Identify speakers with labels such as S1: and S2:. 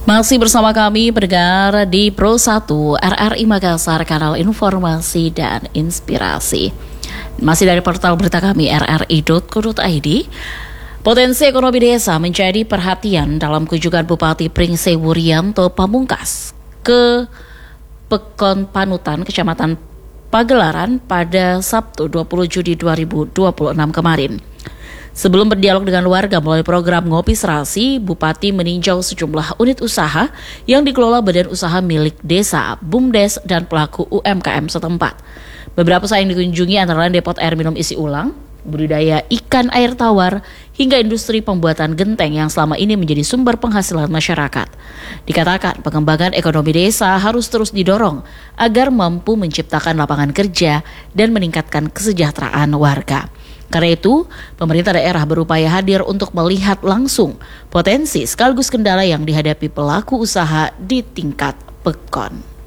S1: Masih bersama kami pendengar di Pro 1 RRI Makassar, kanal informasi dan inspirasi. Masih dari portal berita kami rri.co.id. Potensi ekonomi desa menjadi perhatian dalam kunjungan Bupati Pringse Wuryanto Pamungkas ke Pekon Panutan, Kecamatan Pagelaran pada Sabtu 20 Juni 2026 kemarin. Sebelum berdialog dengan warga melalui program Ngopi Serasi, Bupati meninjau sejumlah unit usaha yang dikelola badan usaha milik desa, BUMDes, dan pelaku UMKM setempat. Beberapa usaha yang dikunjungi antara lain depot air minum isi ulang, budidaya ikan air tawar, hingga industri pembuatan genteng yang selama ini menjadi sumber penghasilan masyarakat. Dikatakan pengembangan ekonomi desa harus terus didorong agar mampu menciptakan lapangan kerja dan meningkatkan kesejahteraan warga. Karena itu, pemerintah daerah berupaya hadir untuk melihat langsung potensi sekaligus kendala yang dihadapi pelaku usaha di tingkat Pekon.